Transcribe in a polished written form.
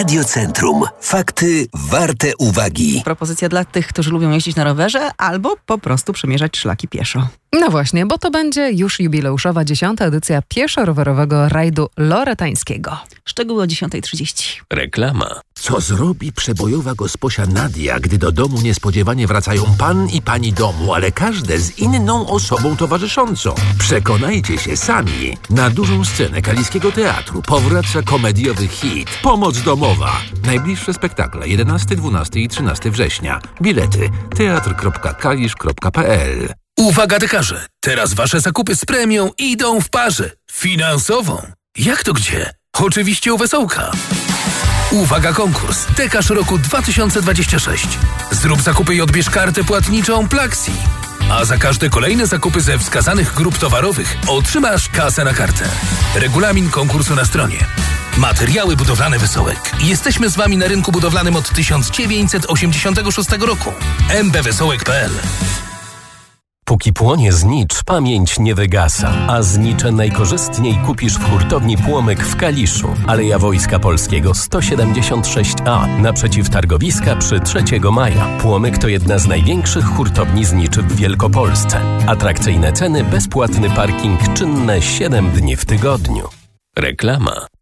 Radio Centrum. Fakty warte uwagi. Propozycja dla tych, którzy lubią jeździć na rowerze albo po prostu przemierzać szlaki pieszo. No właśnie, bo to będzie już jubileuszowa 10. edycja pieszo-rowerowego rajdu loretańskiego. Szczegóły o 10:30. Reklama. Co zrobi przebojowa gosposia Nadia, gdy do domu niespodziewanie wracają pan i pani domu, ale każde z inną osobą towarzyszącą? Przekonajcie się sami. Na dużą scenę Kaliskiego Teatru powraca komediowy hit Pomoc domowa. Najbliższe spektakle 11, 12 i 13 września. Bilety teatr.kalisz.pl. Uwaga dekarze, teraz wasze zakupy z premią idą w parze. Finansową. Jak to gdzie? Oczywiście u Wesołka. Uwaga konkurs. Dekarz roku 2026. Zrób zakupy i odbierz kartę płatniczą Plaxi. A za każde kolejne zakupy ze wskazanych grup towarowych otrzymasz kasę na kartę. Regulamin konkursu na stronie. Materiały budowlane Wesołek. Jesteśmy z wami na rynku budowlanym od 1986 roku. mbwesołek.pl. Póki płonie znicz, pamięć nie wygasa. A znicze najkorzystniej kupisz w hurtowni Płomyk w Kaliszu. Aleja Wojska Polskiego 176A, naprzeciw targowiska przy 3 maja. Płomyk to jedna z największych hurtowni zniczy w Wielkopolsce. Atrakcyjne ceny, bezpłatny parking, czynne 7 dni w tygodniu. Reklama.